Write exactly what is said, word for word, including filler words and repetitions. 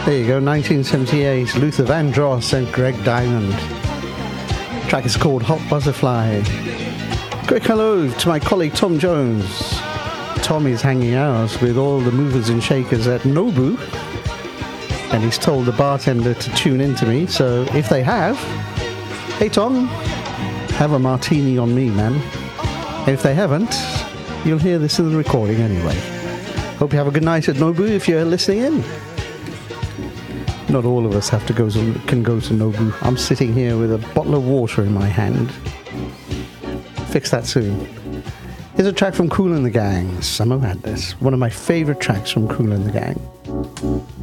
There you go, nineteen seventy-eight, Luther Vandross and Greg Diamond. The track is called Hot Butterfly. Quick hello to my colleague Tom Jones. Tom is hanging out with all the movers and shakers at Nobu, and he's told the bartender to tune in to me, so if they have, hey Tom, have a martini on me, man. And if they haven't, you'll hear this in the recording anyway. Hope you have a good night at Nobu if you're listening in. Not all of us have to go to, can go to Nobu. I'm sitting here with a bottle of water in my hand. Fix that soon. Here's a track from Kool and the Gang, Summer Madness. One of my favorite tracks from Kool and the Gang.